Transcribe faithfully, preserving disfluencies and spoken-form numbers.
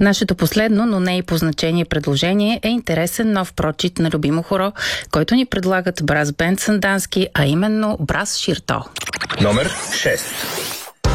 Нашето последно, но не и по значение предложение е интересен нов прочит на любимо хоро, който ни предлагат Брас Бенд Сандански, а именно Брас Ширто. Номер шест.